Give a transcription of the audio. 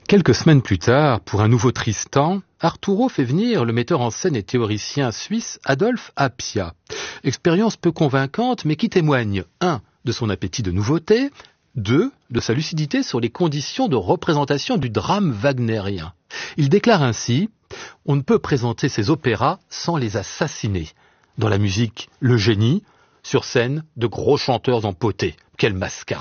Quelques semaines plus tard, pour un nouveau Tristan, Arturo fait venir le metteur en scène et théoricien suisse Adolphe Appia. Expérience peu convaincante, mais qui témoigne 1. De son appétit de nouveauté, 2. De sa lucidité sur les conditions de représentation du drame wagnérien. Il déclare ainsi « On ne peut présenter ces opéras sans les assassiner. Dans la musique, le génie, sur scène, de gros chanteurs empotés. Quelle mascarade !»